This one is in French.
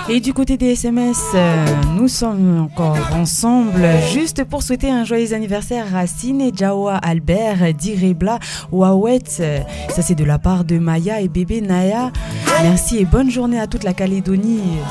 Et du côté des SMS, nous sommes encore ensemble juste pour souhaiter un joyeux anniversaire à Sine Jawa Albert Direbla Wawet. Ça c'est de la part de Maya et bébé Naya. Merci et bonne journée à toute la Calédonie.